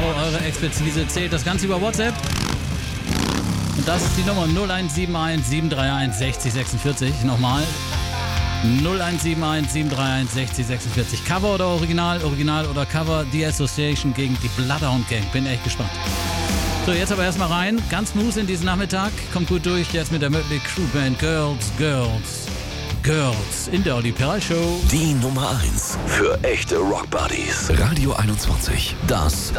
eure Expertise zählt. Das Ganze über WhatsApp. Und das ist die Nummer 0171 731 60 46. Nochmal. 0171 731 60 46. Cover oder Original? Original oder Cover? The Association gegen die Bloodhound Gang. Bin echt gespannt. So, jetzt aber erstmal rein. Ganz smooth in diesen Nachmittag. Kommt gut durch. Jetzt mit der Mötley Crüe Band Girls in der Olli Perl Show. Die Nummer 1 für echte Rockbuddies. Radio 21. Das